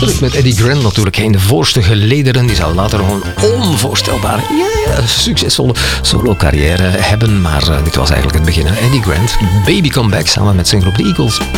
Natuurlijk met Eddie Grant natuurlijk in de voorste gelederen. Die zou later nog een onvoorstelbare, succesvolle solo-carrière hebben. Maar dit was eigenlijk het begin. Hè? Eddie Grant, Baby Come Back samen met zijn groep The Eagles.